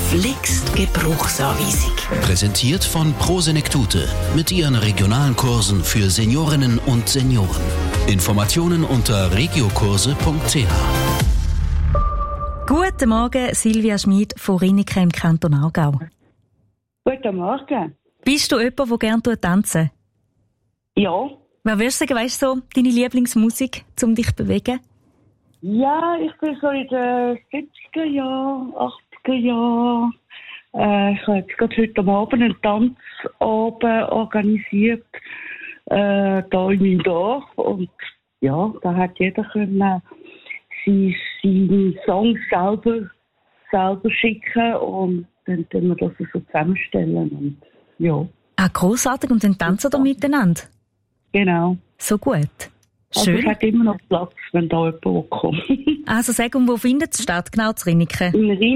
verflixt Gebrauchsanweisung. Präsentiert von Prosenektute mit ihren regionalen Kursen für Seniorinnen und Senioren. Informationen unter regiokurse.ch. Guten Morgen, Silvia Schmid von Rinniken im Kanton Aargau. Guten Morgen. Bist du jemand, der gerne tanzen? Ja. Was würdest du sagen, weißt du, so deine Lieblingsmusik, um dich zu bewegen? Ja, ich bin so in den 70er Jahren, 80er Jahren. Ich habe jetzt gerade heute Abend einen Tanzabend organisiert, da in meinem Dorf. Und ja, da hat jeder können seine Songs selber schicken und dann können wir das so zusammenstellen. Und, ja. Ah, grossartig. Und dann tanzen wir miteinander? Genau. So gut. Also Schön. es hat immer noch Platz, wenn da jemand kommt. Also sag, wo findet es statt, genau zu Rinniken?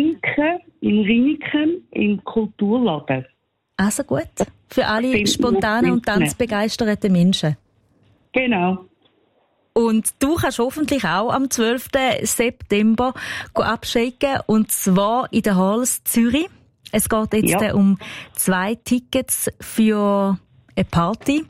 In Rinniken, im Kulturladen. Also gut. Für alle spontanen und tanzbegeisterten Menschen. Genau. Und du kannst hoffentlich auch am 12. September abschicken, und zwar in der Halls Zürich. Es geht jetzt um 2 Tickets für eine Party.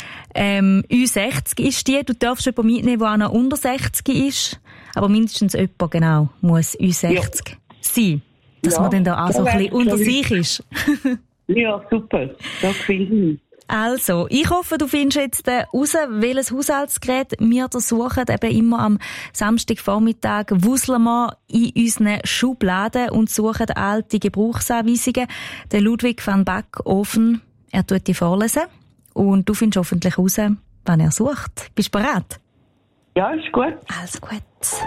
Ü60 ist die. Du darfst jemanden mitnehmen, der auch noch unter 60 ist. Aber mindestens jemand, genau, muss Ü60 sein. Dass man dann da auch so ein bisschen unter sich ist. Ja, super. Das finde ich. Also, ich hoffe, du findest jetzt raus, welches Haushaltsgerät wir da suchen. Eben immer am Samstagvormittag wuseln wir in unseren Schubladen und suchen alte Gebrauchsanweisungen. Der Ludwig van Backofen, er tut die vorlesen. Und du findest hoffentlich raus, wann er sucht. Bist du bereit? Ja, ist gut. Also gut.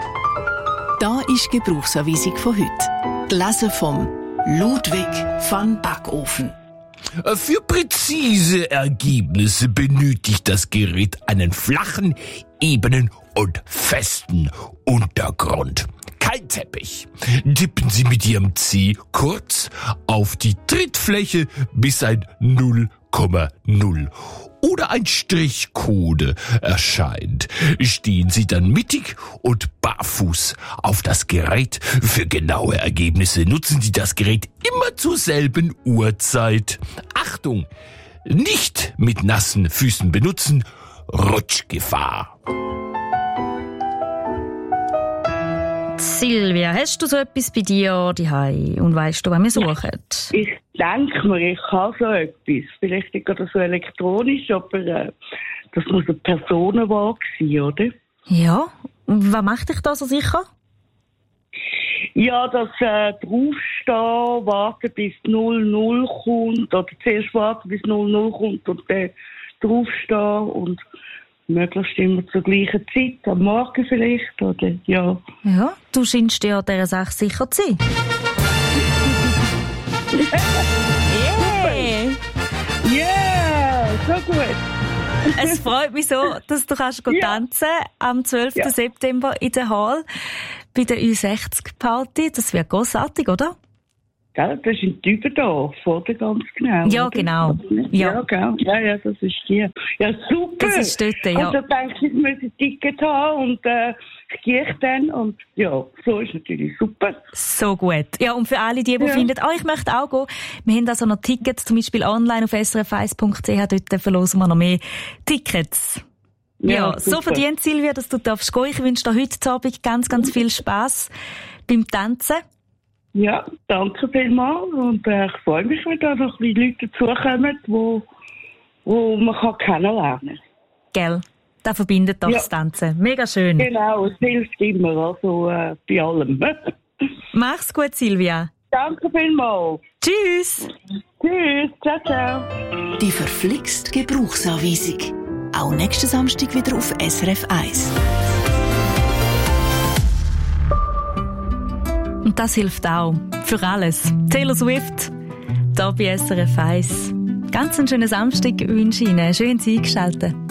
Da ist die Gebrauchsanweisung von heute. Gelesen vom Ludwig van Backofen. Für präzise Ergebnisse benötigt das Gerät einen flachen, ebenen und festen Untergrund. Kein Teppich. Tippen Sie mit Ihrem Zeh kurz auf die Trittfläche, bis ein 0,0 oder ein Strichcode erscheint. Stehen Sie dann mittig und barfuß auf das Gerät. Für genaue Ergebnisse nutzen Sie das Gerät immer zur selben Uhrzeit. Achtung! Nicht mit nassen Füßen benutzen. Rutschgefahr. Silvia, hast du so etwas bei dir daheim und weißt du, was wir suchen? Ich denke mir, ich habe so etwas. Vielleicht nicht gerade so elektronisch, aber das muss eine Personenwaage sein, oder? Ja, und was macht dich da so sicher? Ja, das draufstehen, warten bis 00 kommt, oder zuerst warten bis 00 kommt und dann draufstehen und möglichst immer zur gleichen Zeit, am Morgen vielleicht, oder ja. Ja, du scheinst dir an dieser Sache sicher zu sein. Yeah, so gut. Es freut mich so, dass du kannst tanzen am 12. September in der Hall bei der Ü60-Party. Das wäre grossartig, oder? Ja, das ist in Dübendorf, oder? Ganz genau. Ja, oder? genau. Ja, genau. Ja, das ist die. Ja, super. Das ist dort, ja. Also denke ich muss ein Ticket haben und ich gehe dann und ja, so ist natürlich super. So gut. Ja, und für alle, die finden, ich möchte auch gehen, wir haben also noch Tickets, zum Beispiel online auf srf1.ch, dort verlosen wir noch mehr Tickets. Ja, so verdient Silvia, dass du darfst gehen. Ich wünsche dir heute Abend ganz, ganz viel Spass beim Tanzen. Ja, danke vielmals und ich freue mich, wenn da noch ein bisschen Leute dazukommen, die man kennenlernen kann. Gell, das verbindet das Tanzen. Mega schön. Genau, es hilft immer, also bei allem. Mach's gut, Silvia. Danke vielmals. Tschüss. Tschüss, ciao, ciao. Die verflixt Gebrauchsanweisung. Auch nächsten Samstag wieder auf SRF 1. Und das hilft auch. Für alles. Taylor Swift, da bei SRF 1. Ganz einen schönen Samstag wünsche ich Ihnen. Schön, Sie eingeschaltet.